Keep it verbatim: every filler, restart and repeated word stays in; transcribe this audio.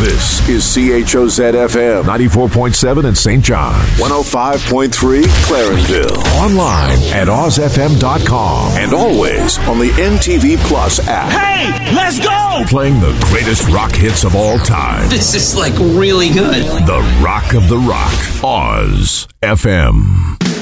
This is C H O Z F M ninety-four point seven in Saint John, one oh five point three Clarenville. Online at oz f m dot com and always on the M T V Plus app. Hey, let's go! Playing the greatest rock hits of all time. This is like really good. The Rock of the Rock. Oz F M.